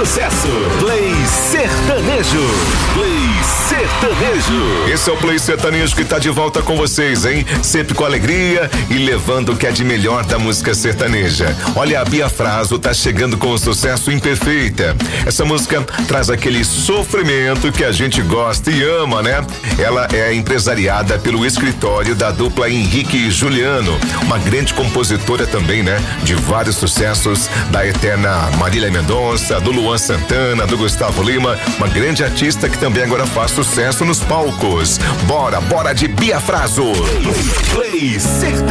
sucesso. Play Sertanejo. Play Sertanejo. Esse é o Play Sertanejo que tá de volta com vocês, hein? Sempre com alegria e levando o que é de melhor da música sertaneja. Olha, a Bia Fraso tá chegando com o sucesso Imperfeita. Essa música traz aquele sofrimento que a gente gosta e ama, né? Ela é empresariada pelo escritório da dupla Henrique e Juliano, uma grande compositora também, né? De vários sucessos da eterna Marília Mendonça, do Luan Santana, do Gustavo Lima, uma grande artista que também agora faz sucesso nos palcos. Bora de Bia Fraso. Play Sertanejo.